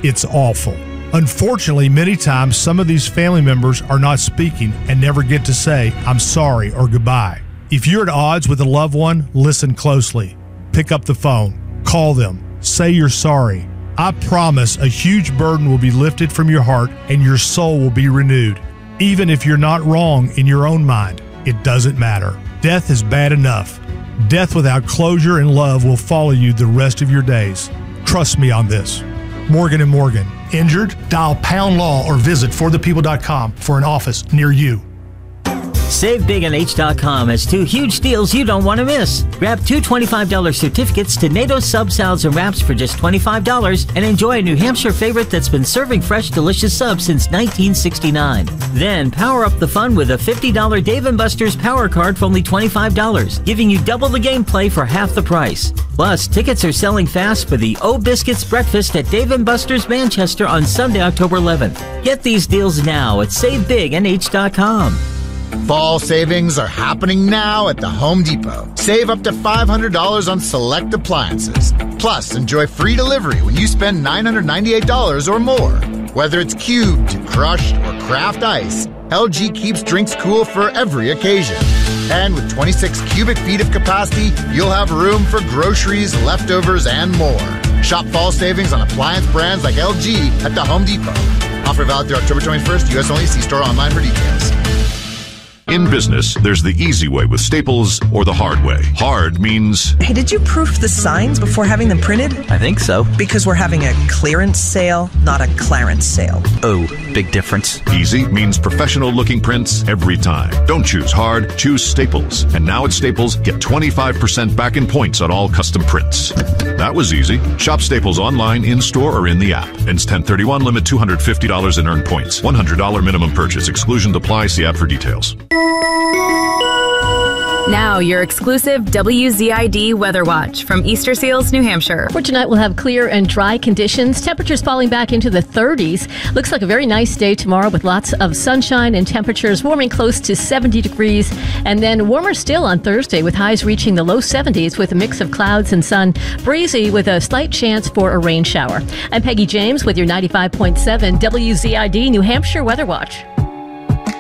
It's awful. Unfortunately, many times some of these family members are not speaking and never get to say, I'm sorry or goodbye. If you're at odds with a loved one, listen closely. Pick up the phone. Call them. Say you're sorry. I promise a huge burden will be lifted from your heart and your soul will be renewed. Even if you're not wrong in your own mind, it doesn't matter. Death is bad enough. Death without closure and love will follow you the rest of your days. Trust me on this. Morgan & Morgan. Injured? Dial # law or visit forthepeople.com for an office near you. Save Big on H.com has 2 huge deals you don't want to miss. Grab 2 $25 certificates to NATO sub salads and wraps for just $25 and enjoy a New Hampshire favorite that's been serving fresh, delicious subs since 1969. Then power up the fun with a $50 Dave & Buster's Power Card for only $25, giving you double the gameplay for half the price. Plus, tickets are selling fast for the O Biscuits Breakfast at Dave & Buster's Manchester on Sunday, October 11th. Get these deals now at SaveBigNH.com. Fall savings are happening now at the Home Depot. Save up to $500 on select appliances. Plus, enjoy free delivery when you spend $998 or more. Whether it's cubed, crushed, or craft ice, LG keeps drinks cool for every occasion. And with 26 cubic feet of capacity, you'll have room for groceries, leftovers, and more. Shop fall savings on appliance brands like LG at the Home Depot. Offer valid through October 21st, U.S. only. See store online for details. In business, there's the easy way with Staples or the hard way. Hard means... Hey, did you proof the signs before having them printed? I think so. Because we're having a clearance sale, not a clarence sale. Oh, big difference. Easy means professional-looking prints every time. Don't choose hard, choose Staples. And now at Staples, get 25% back in points on all custom prints. That was easy. Shop Staples online, in-store, or in the app. Ends 10/31, limit $250 in earned points. $100 minimum purchase. Exclusion apply. See app for details. Now, your exclusive WZID Weather Watch from Easter Seals, New Hampshire. For tonight, we'll have clear and dry conditions. Temperatures falling back into the 30s. Looks like a very nice day tomorrow with lots of sunshine and temperatures warming close to 70 degrees. And then warmer still on Thursday with highs reaching the low 70s with a mix of clouds and sun. Breezy with a slight chance for a rain shower. I'm Peggy James with your 95.7 WZID New Hampshire Weather Watch.